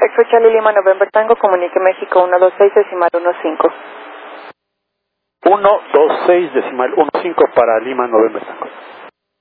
Exo Charlie Lima November Tango, comunique México 126 decimal 15. 126 decimal 15 para Lima November Tango.